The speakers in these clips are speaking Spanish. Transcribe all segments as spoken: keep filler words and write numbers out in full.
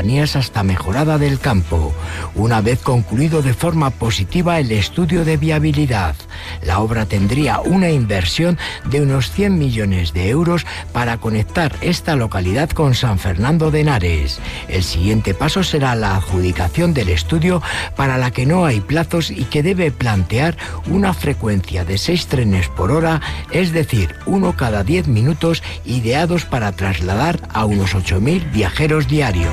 cercanías hasta Mejorada del Campo, una vez concluido de forma positiva el estudio de viabilidad. La obra tendría una inversión de unos cien millones de euros para conectar esta localidad con San Fernando de Henares. El siguiente paso será la adjudicación del estudio, para la que no hay plazos y que debe plantear una frecuencia de seis trenes por hora, es decir, uno cada diez minutos, ideados para trasladar a unos ocho mil viajeros diarios.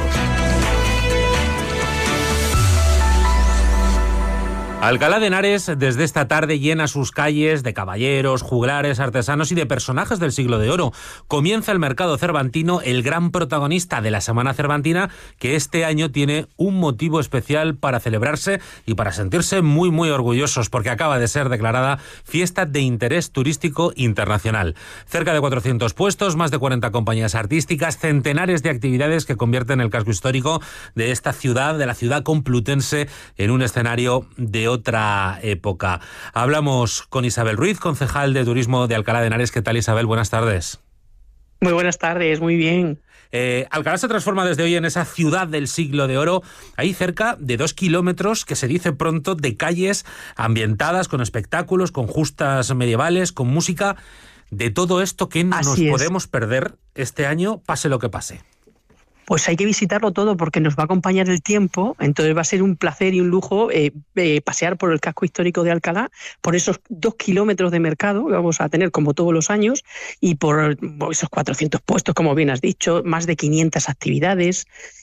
Alcalá de Henares desde esta tarde llena sus calles de caballeros, juglares, artesanos y de personajes del siglo de oro. Comienza el mercado cervantino, el gran protagonista de la Semana Cervantina, que este año tiene un motivo especial para celebrarse y para sentirse muy muy orgullosos, porque acaba de ser declarada fiesta de interés turístico internacional. Cerca de cuatrocientos puestos, más de cuarenta compañías artísticas, centenares de actividades que convierten el casco histórico de esta ciudad, de la ciudad complutense, en un escenario de otra época. Hablamos con Isabel Ruiz, concejal de Turismo de Alcalá de Henares. ¿Qué tal, Isabel? Buenas tardes. Muy buenas tardes, muy bien. Eh, Alcalá se transforma desde hoy en esa ciudad del siglo de oro. Hay cerca de dos kilómetros, que se dice pronto, de calles ambientadas con espectáculos, con justas medievales, con música. De todo esto, ¿qué nos Así es. podemos perder este año, pase lo que pase? Pues hay que visitarlo todo porque nos va a acompañar el tiempo, entonces va a ser un placer y un lujo eh, eh, pasear por el casco histórico de Alcalá, por esos dos kilómetros de mercado que vamos a tener como todos los años y por esos cuatrocientos puestos, como bien has dicho, más de quinientas actividades.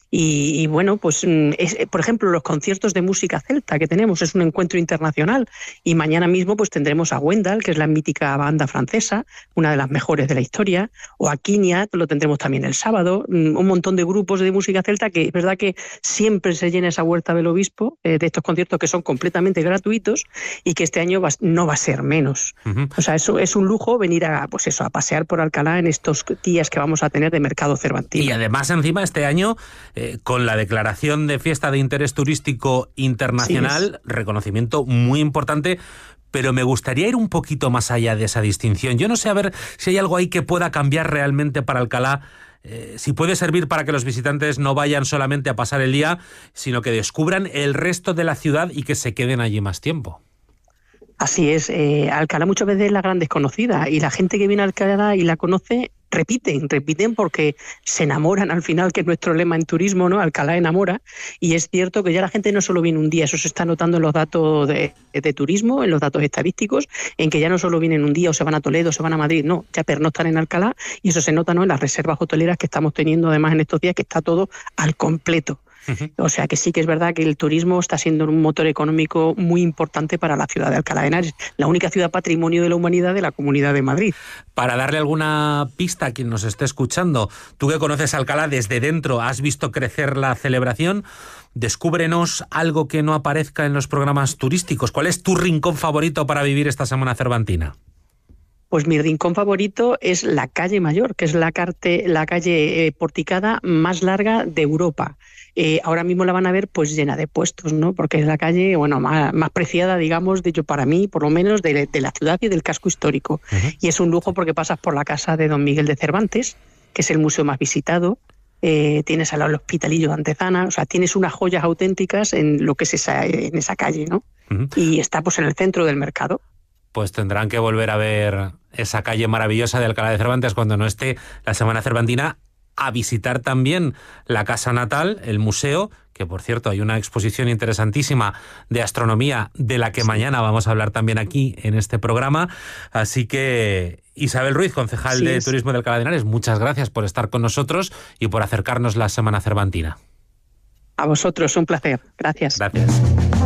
Y, y bueno, pues es, por ejemplo, los conciertos de música celta que tenemos, es un encuentro internacional, y mañana mismo pues tendremos a Wendal, que es la mítica banda francesa, una de las mejores de la historia, o a Quiñat, lo tendremos también el sábado, un montón de grupos de música celta, que es verdad que siempre se llena esa huerta del obispo, eh, de estos conciertos que son completamente gratuitos y que este año va, no va a ser menos. Uh-huh. O sea, eso es un lujo venir a, pues eso, a pasear por Alcalá en estos días que vamos a tener de mercado cervantino. Y además, encima, este año, eh, con la declaración de fiesta de interés turístico internacional, sí, reconocimiento muy importante, pero me gustaría ir un poquito más allá de esa distinción. Yo no sé, a ver si hay algo ahí que pueda cambiar realmente para Alcalá, eh, si puede servir para que los visitantes no vayan solamente a pasar el día, sino que descubran el resto de la ciudad y que se queden allí más tiempo. Así es, eh, Alcalá muchas veces es la gran desconocida, y la gente que viene a Alcalá y la conoce repiten, repiten porque se enamoran al final, que es nuestro lema en turismo, ¿no? Alcalá enamora, y es cierto que ya la gente no solo viene un día, eso se está notando en los datos de, de turismo, en los datos estadísticos, en que ya no solo vienen un día o se van a Toledo, se van a Madrid, no, ya pernoctan en Alcalá, y eso se nota, ¿no?, en las reservas hoteleras que estamos teniendo además en estos días, que está todo al completo. O sea que sí que es verdad que el turismo está siendo un motor económico muy importante para la ciudad de Alcalá de Henares, la única ciudad patrimonio de la humanidad de la Comunidad de Madrid. Para darle alguna pista a quien nos esté escuchando, tú que conoces Alcalá desde dentro, has visto crecer la celebración, descúbrenos algo que no aparezca en los programas turísticos. ¿Cuál es tu rincón favorito para vivir esta Semana Cervantina? Pues mi rincón favorito es la calle Mayor, que es la, carte, la calle eh, porticada más larga de Europa. Eh, ahora mismo la van a ver pues llena de puestos, ¿no? Porque es la calle, bueno, más, más preciada, digamos, de hecho para mí, por lo menos, de, de la ciudad y del casco histórico. Uh-huh. Y es un lujo porque pasas por la casa de don Miguel de Cervantes, que es el museo más visitado. Eh, tienes al lado el Hospitalillo de Antezana, o sea, tienes unas joyas auténticas en lo que es esa, en esa calle, ¿no? Uh-huh. Y está pues en el centro del mercado. Pues tendrán que volver a ver esa calle maravillosa de Alcalá de Cervantes cuando no esté la Semana Cervantina, a visitar también la casa natal, el museo, que por cierto hay una exposición interesantísima de astronomía de la que sí. mañana vamos a hablar también aquí en este programa. Así que Isabel Ruiz, concejal sí, de es. Turismo de Alcalá de Henares, muchas gracias por estar con nosotros y por acercarnos la Semana Cervantina. A vosotros, un placer. Gracias. Gracias.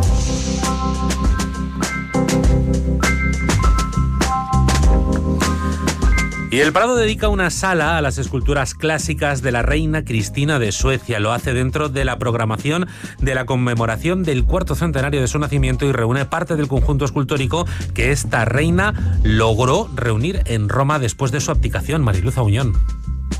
Y el Prado dedica una sala a las esculturas clásicas de la reina Cristina de Suecia. Lo hace dentro de la programación de la conmemoración del cuarto centenario de su nacimiento y reúne parte del conjunto escultórico que esta reina logró reunir en Roma después de su abdicación. Mariluz Auñón.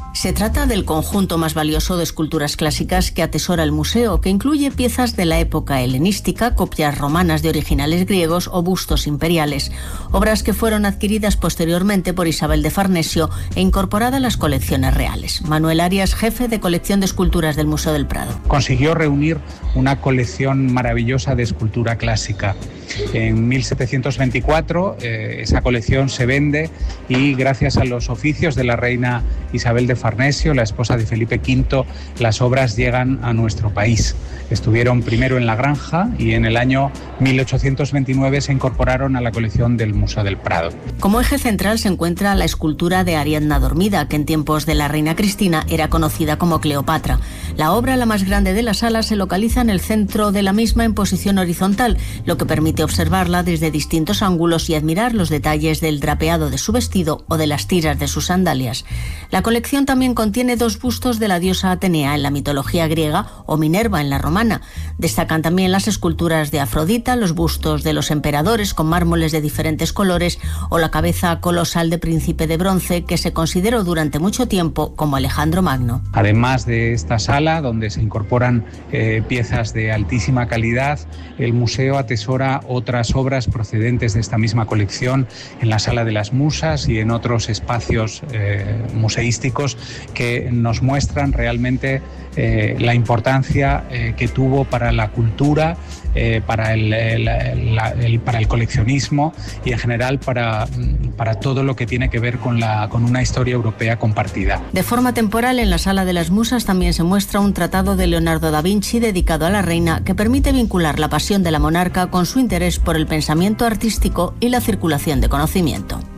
Se trata del conjunto más valioso de esculturas clásicas que atesora el museo, que incluye piezas de la época helenística, copias romanas de originales griegos o bustos imperiales, obras que fueron adquiridas posteriormente por Isabel de Farnesio e incorporadas a las colecciones reales. Manuel Arias, jefe de colección de esculturas del Museo del Prado. Consiguió reunir una colección maravillosa de escultura clásica. En mil setecientos veinticuatro eh, esa colección se vende y gracias a los oficios de la reina Isabel de Farnesio, la esposa de Felipe quinto, las obras llegan a nuestro país. Estuvieron primero en La Granja y en el año mil ochocientos veintinueve se incorporaron a la colección del Museo del Prado. Como eje central se encuentra la escultura de Ariadna dormida, que en tiempos de la reina Cristina era conocida como Cleopatra. La obra, la más grande de la sala, se localiza en el centro de la misma en posición horizontal, lo que permite observarla desde distintos ángulos y admirar los detalles del drapeado de su vestido o de las tiras de sus sandalias. La colección también contiene dos bustos de la diosa Atenea en la mitología griega o Minerva en la romana. Destacan también las esculturas de Afrodita, los bustos de los emperadores con mármoles de diferentes colores o la cabeza colosal de príncipe de bronce, que se consideró durante mucho tiempo como Alejandro Magno. Además de esta sala, donde se incorporan eh, piezas de altísima calidad, el museo atesora otras obras procedentes de esta misma colección en la Sala de las Musas y en otros espacios eh, museísticos que nos muestran realmente eh, la importancia eh, que tuvo para la cultura, eh, para, el, el, la, el, para el coleccionismo y en general para, para todo lo que tiene que ver con, la, con una historia europea compartida. De forma temporal, en la Sala de las Musas también se muestra un tratado de Leonardo da Vinci dedicado a la reina, que permite vincular la pasión de la monarca con su interés por el pensamiento artístico y la circulación de conocimiento.